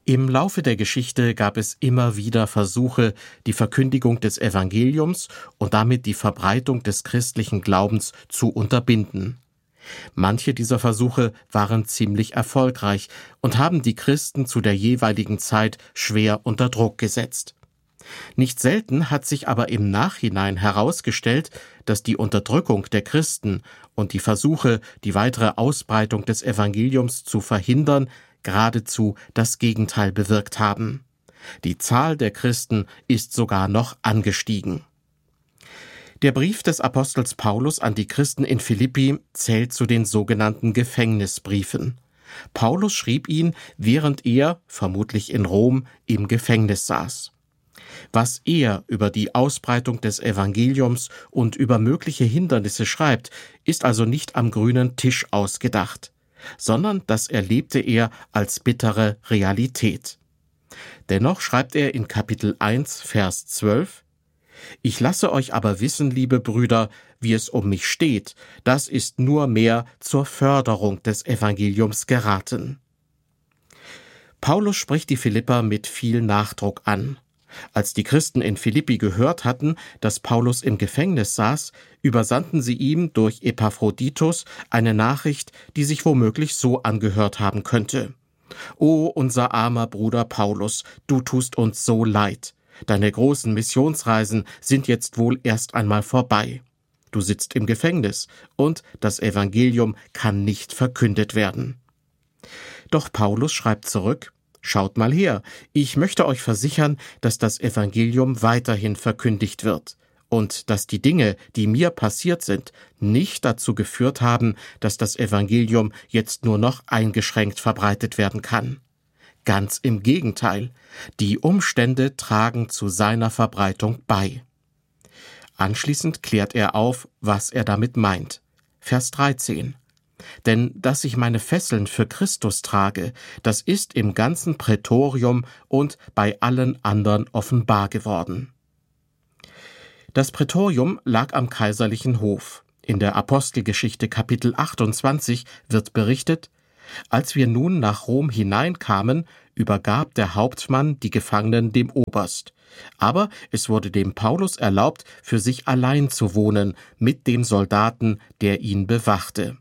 Im Laufe der Geschichte gab es immer wieder Versuche, die Verkündigung des Evangeliums und damit die Verbreitung des christlichen Glaubens zu unterbinden. Manche dieser Versuche waren ziemlich erfolgreich und haben die Christen zu der jeweiligen Zeit schwer unter Druck gesetzt. Nicht selten hat sich aber im Nachhinein herausgestellt, dass die Unterdrückung der Christen und die Versuche, die weitere Ausbreitung des Evangeliums zu verhindern, geradezu das Gegenteil bewirkt haben. Die Zahl der Christen ist sogar noch angestiegen. Der Brief des Apostels Paulus an die Christen in Philippi zählt zu den sogenannten Gefängnisbriefen. Paulus schrieb ihn, während er, vermutlich in Rom, im Gefängnis saß. Was er über die Ausbreitung des Evangeliums und über mögliche Hindernisse schreibt, ist also nicht am grünen Tisch ausgedacht, sondern das erlebte er als bittere Realität. Dennoch schreibt er in Kapitel 1, Vers 12: »Ich lasse euch aber wissen, liebe Brüder, wie es um mich steht, das ist nur mehr zur Förderung des Evangeliums geraten.« Paulus spricht die Philipper mit viel Nachdruck an. Als die Christen in Philippi gehört hatten, dass Paulus im Gefängnis saß, übersandten sie ihm durch Epaphroditus eine Nachricht, die sich womöglich so angehört haben könnte: »O, unser armer Bruder Paulus, du tust uns so leid. Deine großen Missionsreisen sind jetzt wohl erst einmal vorbei. Du sitzt im Gefängnis und das Evangelium kann nicht verkündet werden.« Doch Paulus schreibt zurück: »Schaut mal her, ich möchte euch versichern, dass das Evangelium weiterhin verkündigt wird und dass die Dinge, die mir passiert sind, nicht dazu geführt haben, dass das Evangelium jetzt nur noch eingeschränkt verbreitet werden kann. Ganz im Gegenteil, die Umstände tragen zu seiner Verbreitung bei.« Anschließend klärt er auf, was er damit meint. Vers 13: »Denn dass ich meine Fesseln für Christus trage, das ist im ganzen Prätorium und bei allen anderen offenbar geworden.« Das Prätorium lag am kaiserlichen Hof. In der Apostelgeschichte Kapitel 28 wird berichtet: »Als wir nun nach Rom hineinkamen, übergab der Hauptmann die Gefangenen dem Oberst. Aber es wurde dem Paulus erlaubt, für sich allein zu wohnen, mit dem Soldaten, der ihn bewachte.«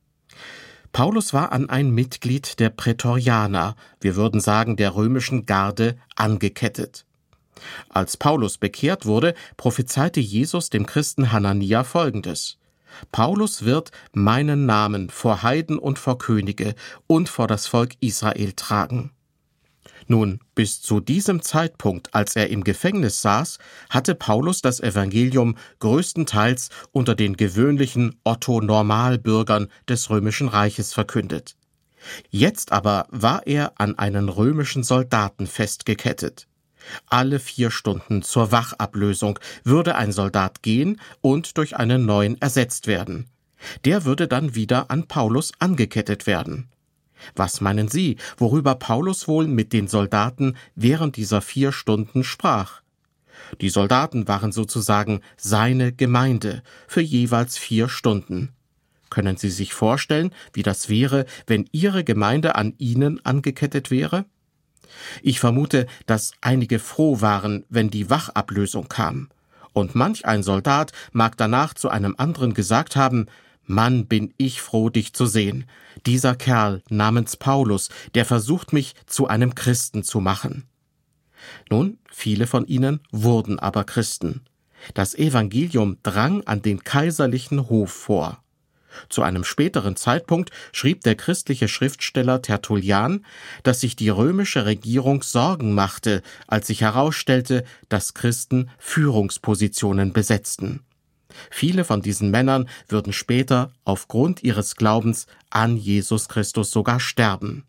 Paulus war an ein Mitglied der Prätorianer, wir würden sagen der römischen Garde, angekettet. Als Paulus bekehrt wurde, prophezeite Jesus dem Christen Hanania Folgendes: »Paulus wird meinen Namen vor Heiden und vor Könige und vor das Volk Israel tragen.« Nun, bis zu diesem Zeitpunkt, als er im Gefängnis saß, hatte Paulus das Evangelium größtenteils unter den gewöhnlichen Otto-Normalbürgern des Römischen Reiches verkündet. Jetzt aber war er an einen römischen Soldaten festgekettet. Alle 4 Stunden zur Wachablösung würde ein Soldat gehen und durch einen neuen ersetzt werden. Der würde dann wieder an Paulus angekettet werden. Was meinen Sie, worüber Paulus wohl mit den Soldaten während dieser 4 Stunden sprach? Die Soldaten waren sozusagen seine Gemeinde für jeweils 4 Stunden. Können Sie sich vorstellen, wie das wäre, wenn Ihre Gemeinde an Ihnen angekettet wäre? Ich vermute, dass einige froh waren, wenn die Wachablösung kam. Und manch ein Soldat mag danach zu einem anderen gesagt haben: »Mann, bin ich froh, dich zu sehen. Dieser Kerl namens Paulus, der versucht mich zu einem Christen zu machen.« Nun, viele von ihnen wurden aber Christen. Das Evangelium drang an den kaiserlichen Hof vor. Zu einem späteren Zeitpunkt schrieb der christliche Schriftsteller Tertullian, dass sich die römische Regierung Sorgen machte, als sich herausstellte, dass Christen Führungspositionen besetzten. Viele von diesen Männern würden später aufgrund ihres Glaubens an Jesus Christus sogar sterben.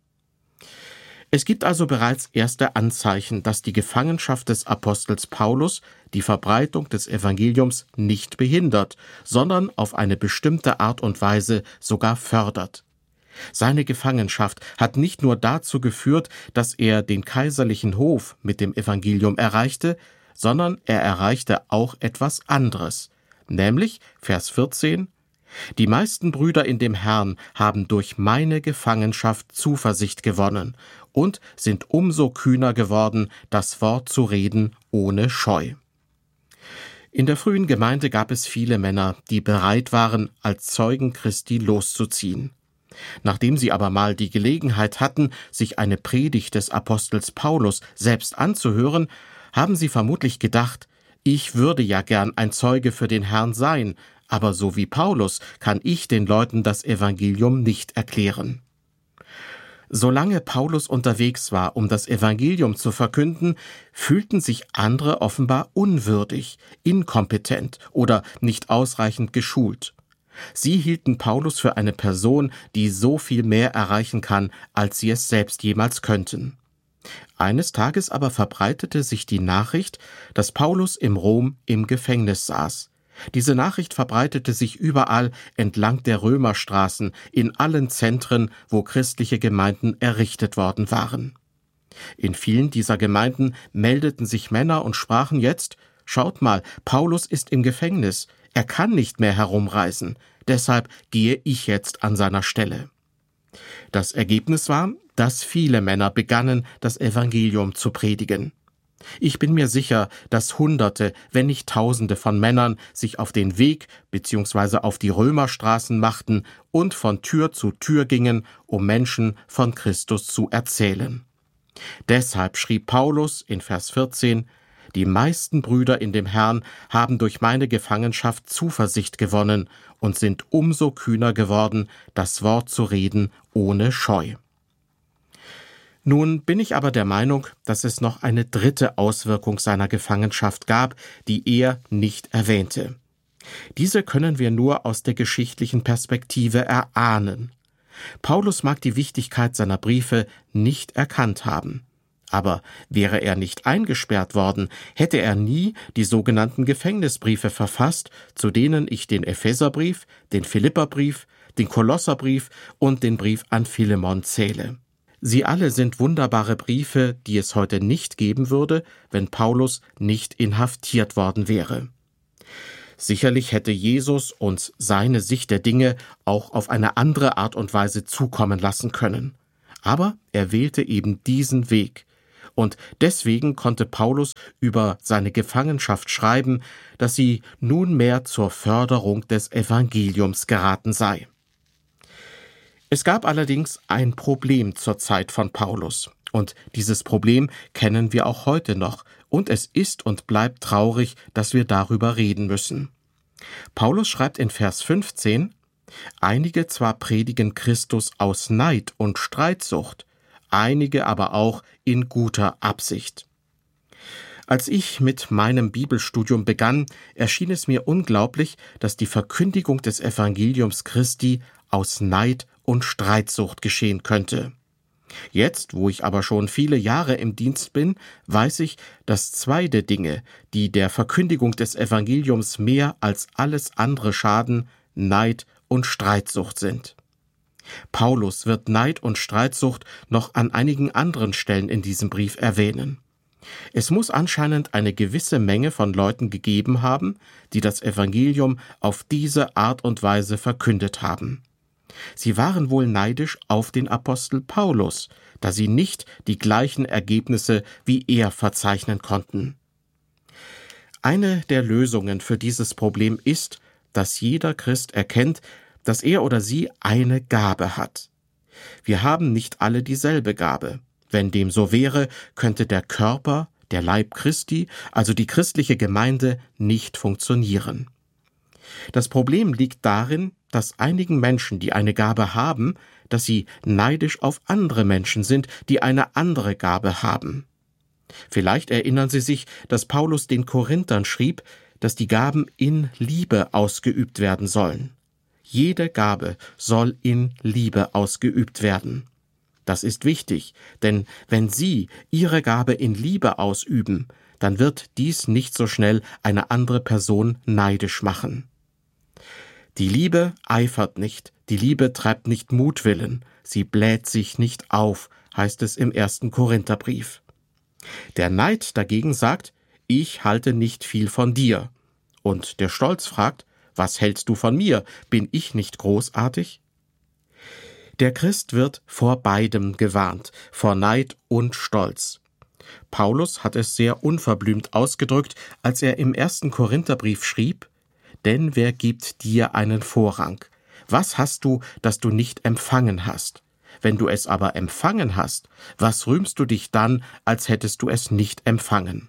Es gibt also bereits erste Anzeichen, dass die Gefangenschaft des Apostels Paulus die Verbreitung des Evangeliums nicht behindert, sondern auf eine bestimmte Art und Weise sogar fördert. Seine Gefangenschaft hat nicht nur dazu geführt, dass er den kaiserlichen Hof mit dem Evangelium erreichte, sondern er erreichte auch etwas anderes, nämlich, Vers 14, Die meisten Brüder in dem Herrn haben durch meine Gefangenschaft Zuversicht gewonnen und sind umso kühner geworden, das Wort zu reden ohne Scheu. In der frühen Gemeinde gab es viele Männer, die bereit waren, als Zeugen Christi loszuziehen. Nachdem sie aber mal die Gelegenheit hatten, sich eine Predigt des Apostels Paulus selbst anzuhören, haben sie vermutlich gedacht, ich würde ja gern ein Zeuge für den Herrn sein, aber so wie Paulus kann ich den Leuten das Evangelium nicht erklären. Solange Paulus unterwegs war, um das Evangelium zu verkünden, fühlten sich andere offenbar unwürdig, inkompetent oder nicht ausreichend geschult. Sie hielten Paulus für eine Person, die so viel mehr erreichen kann, als sie es selbst jemals könnten. Eines Tages aber verbreitete sich die Nachricht, dass Paulus im Rom im Gefängnis saß. Diese Nachricht verbreitete sich überall entlang der Römerstraßen, in allen Zentren, wo christliche Gemeinden errichtet worden waren. In vielen dieser Gemeinden meldeten sich Männer und sprachen jetzt: Schaut mal, Paulus ist im Gefängnis, er kann nicht mehr herumreisen, deshalb gehe ich jetzt an seiner Stelle. Das Ergebnis war, dass viele Männer begannen, das Evangelium zu predigen. Ich bin mir sicher, dass Hunderte, wenn nicht Tausende von Männern sich auf den Weg bzw. auf die Römerstraßen machten und von Tür zu Tür gingen, um Menschen von Christus zu erzählen. Deshalb schrieb Paulus in Vers 14: Die meisten Brüder in dem Herrn haben durch meine Gefangenschaft Zuversicht gewonnen und sind umso kühner geworden, das Wort zu reden ohne Scheu. Nun bin ich aber der Meinung, dass es noch eine dritte Auswirkung seiner Gefangenschaft gab, die er nicht erwähnte. Diese können wir nur aus der geschichtlichen Perspektive erahnen. Paulus mag die Wichtigkeit seiner Briefe nicht erkannt haben. Aber wäre er nicht eingesperrt worden, hätte er nie die sogenannten Gefängnisbriefe verfasst, zu denen ich den Epheserbrief, den Philipperbrief, den Kolosserbrief und den Brief an Philemon zähle. Sie alle sind wunderbare Briefe, die es heute nicht geben würde, wenn Paulus nicht inhaftiert worden wäre. Sicherlich hätte Jesus uns seine Sicht der Dinge auch auf eine andere Art und Weise zukommen lassen können. Aber er wählte eben diesen Weg. Und deswegen konnte Paulus über seine Gefangenschaft schreiben, dass sie nunmehr zur Förderung des Evangeliums geraten sei. Es gab allerdings ein Problem zur Zeit von Paulus, und dieses Problem kennen wir auch heute noch, und es ist und bleibt traurig, dass wir darüber reden müssen. Paulus schreibt in Vers 15: Einige zwar predigen Christus aus Neid und Streitsucht, einige aber auch in guter Absicht. Als ich mit meinem Bibelstudium begann, erschien es mir unglaublich, dass die Verkündigung des Evangeliums Christi aus Neid und Streitsucht geschehen könnte. Jetzt, wo ich aber schon viele Jahre im Dienst bin, weiß ich, dass zwei der Dinge, die der Verkündigung des Evangeliums mehr als alles andere schaden, Neid und Streitsucht sind. Paulus wird Neid und Streitsucht noch an einigen anderen Stellen in diesem Brief erwähnen. Es muss anscheinend eine gewisse Menge von Leuten gegeben haben, die das Evangelium auf diese Art und Weise verkündet haben. Sie waren wohl neidisch auf den Apostel Paulus, da sie nicht die gleichen Ergebnisse wie er verzeichnen konnten. Eine der Lösungen für dieses Problem ist, dass jeder Christ erkennt, dass er oder sie eine Gabe hat. Wir haben nicht alle dieselbe Gabe. Wenn dem so wäre, könnte der Körper, der Leib Christi, also die christliche Gemeinde, nicht funktionieren. Das Problem liegt darin, dass einigen Menschen, die eine Gabe haben, dass sie neidisch auf andere Menschen sind, die eine andere Gabe haben. Vielleicht erinnern Sie sich, dass Paulus den Korinthern schrieb, dass die Gaben in Liebe ausgeübt werden sollen. Jede Gabe soll in Liebe ausgeübt werden. Das ist wichtig, denn wenn Sie Ihre Gabe in Liebe ausüben, dann wird dies nicht so schnell eine andere Person neidisch machen. Die Liebe eifert nicht, die Liebe treibt nicht Mutwillen, sie bläht sich nicht auf, heißt es im 1. Korintherbrief. Der Neid dagegen sagt: Ich halte nicht viel von dir. Und der Stolz fragt: Was hältst du von mir? Bin ich nicht großartig? Der Christ wird vor beidem gewarnt, vor Neid und Stolz. Paulus hat es sehr unverblümt ausgedrückt, als er im 1. Korintherbrief schrieb: Denn wer gibt dir einen Vorrang? Was hast du, das du nicht empfangen hast? Wenn du es aber empfangen hast, was rühmst du dich dann, als hättest du es nicht empfangen?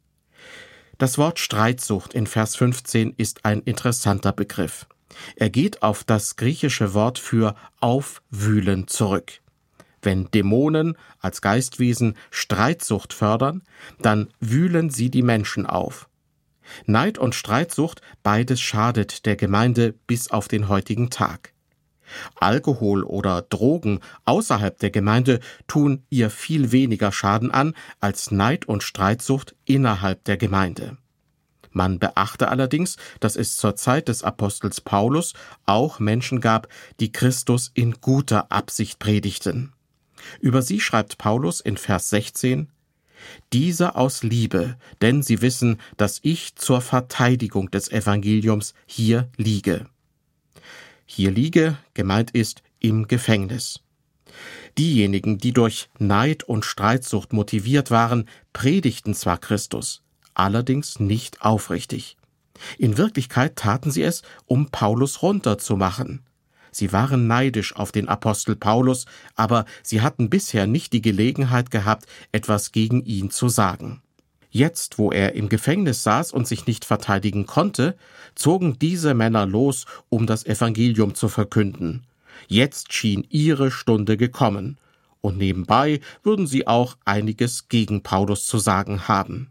Das Wort Streitsucht in Vers 15 ist ein interessanter Begriff. Er geht auf das griechische Wort für aufwühlen zurück. Wenn Dämonen als Geistwesen Streitsucht fördern, dann wühlen sie die Menschen auf. Neid und Streitsucht, beides schadet der Gemeinde bis auf den heutigen Tag. Alkohol oder Drogen außerhalb der Gemeinde tun ihr viel weniger Schaden an als Neid und Streitsucht innerhalb der Gemeinde. Man beachte allerdings, dass es zur Zeit des Apostels Paulus auch Menschen gab, die Christus in guter Absicht predigten. Über sie schreibt Paulus in Vers 16: Diese aus Liebe, denn sie wissen, dass ich zur Verteidigung des Evangeliums hier liege. Hier liege, gemeint ist, im Gefängnis. Diejenigen, die durch Neid und Streitsucht motiviert waren, predigten zwar Christus, allerdings nicht aufrichtig. In Wirklichkeit taten sie es, um Paulus runterzumachen. Sie waren neidisch auf den Apostel Paulus, aber sie hatten bisher nicht die Gelegenheit gehabt, etwas gegen ihn zu sagen. Jetzt, wo er im Gefängnis saß und sich nicht verteidigen konnte, zogen diese Männer los, um das Evangelium zu verkünden. Jetzt schien ihre Stunde gekommen, und nebenbei würden sie auch einiges gegen Paulus zu sagen haben.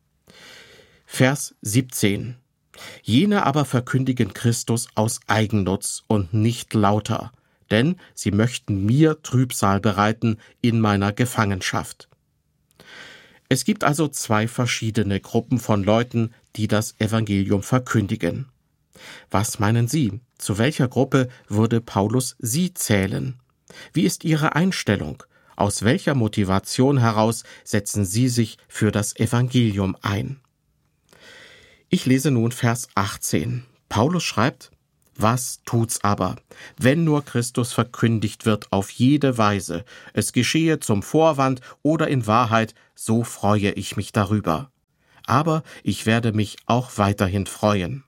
Vers 17: Jene aber verkündigen Christus aus Eigennutz und nicht lauter, denn sie möchten mir Trübsal bereiten in meiner Gefangenschaft. Es gibt also zwei verschiedene Gruppen von Leuten, die das Evangelium verkündigen. Was meinen Sie? Zu welcher Gruppe würde Paulus Sie zählen? Wie ist Ihre Einstellung? Aus welcher Motivation heraus setzen Sie sich für das Evangelium ein? Ich lese nun Vers 18. Paulus schreibt: Was tut's aber, wenn nur Christus verkündigt wird auf jede Weise, es geschehe zum Vorwand oder in Wahrheit, so freue ich mich darüber. Aber ich werde mich auch weiterhin freuen.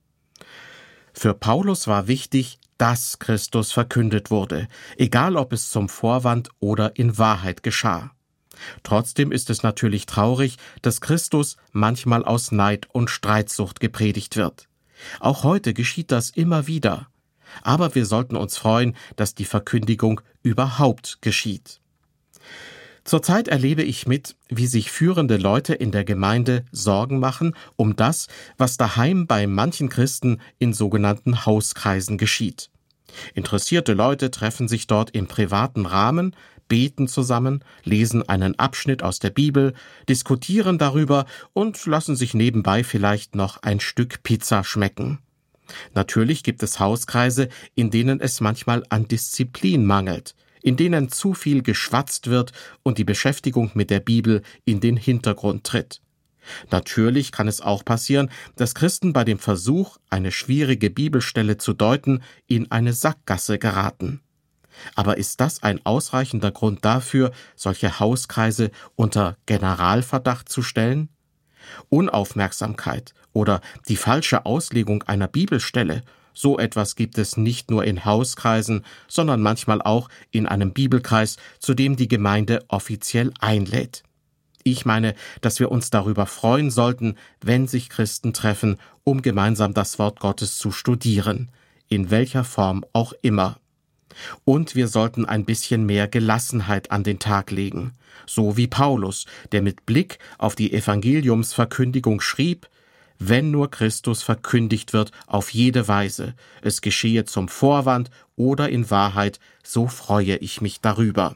Für Paulus war wichtig, dass Christus verkündet wurde, egal ob es zum Vorwand oder in Wahrheit geschah. Trotzdem ist es natürlich traurig, dass Christus manchmal aus Neid und Streitsucht gepredigt wird. Auch heute geschieht das immer wieder. Aber wir sollten uns freuen, dass die Verkündigung überhaupt geschieht. Zurzeit erlebe ich mit, wie sich führende Leute in der Gemeinde Sorgen machen um das, was daheim bei manchen Christen in sogenannten Hauskreisen geschieht. Interessierte Leute treffen sich dort im privaten Rahmen, beten zusammen, lesen einen Abschnitt aus der Bibel, diskutieren darüber und lassen sich nebenbei vielleicht noch ein Stück Pizza schmecken. Natürlich gibt es Hauskreise, in denen es manchmal an Disziplin mangelt, in denen zu viel geschwatzt wird und die Beschäftigung mit der Bibel in den Hintergrund tritt. Natürlich kann es auch passieren, dass Christen bei dem Versuch, eine schwierige Bibelstelle zu deuten, in eine Sackgasse geraten. Aber ist das ein ausreichender Grund dafür, solche Hauskreise unter Generalverdacht zu stellen? Unaufmerksamkeit oder die falsche Auslegung einer Bibelstelle, so etwas gibt es nicht nur in Hauskreisen, sondern manchmal auch in einem Bibelkreis, zu dem die Gemeinde offiziell einlädt. Ich meine, dass wir uns darüber freuen sollten, wenn sich Christen treffen, um gemeinsam das Wort Gottes zu studieren, in welcher Form auch immer. Und wir sollten ein bisschen mehr Gelassenheit an den Tag legen, so wie Paulus, der mit Blick auf die Evangeliumsverkündigung schrieb: Wenn nur Christus verkündigt wird auf jede Weise, es geschehe zum Vorwand oder in Wahrheit, so freue ich mich darüber.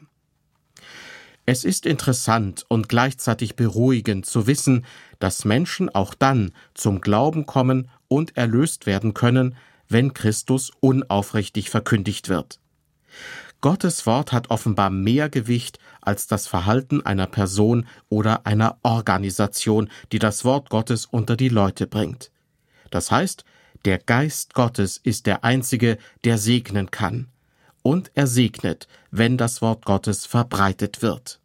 Es ist interessant und gleichzeitig beruhigend zu wissen, dass Menschen auch dann zum Glauben kommen und erlöst werden können, wenn Christus unaufrichtig verkündigt wird. Gottes Wort hat offenbar mehr Gewicht als das Verhalten einer Person oder einer Organisation, die das Wort Gottes unter die Leute bringt. Das heißt, Der Geist Gottes ist der Einzige, der segnen kann. Und er segnet, wenn das Wort Gottes verbreitet wird.